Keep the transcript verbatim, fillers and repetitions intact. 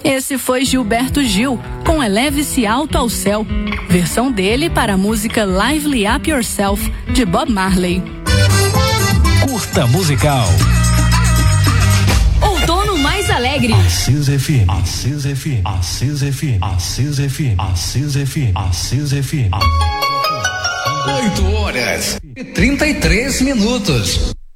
Esse foi Gilberto Gil, com Eleve-se Alto ao Céu, versão dele para a música Lively Up Yourself, de Bob Marley. Curta musical. Outono mais alegre. Assis F M. Assis F M. Assis F M. Assis F M. Assis F M. Assis F M. oito horas e trinta e três minutos.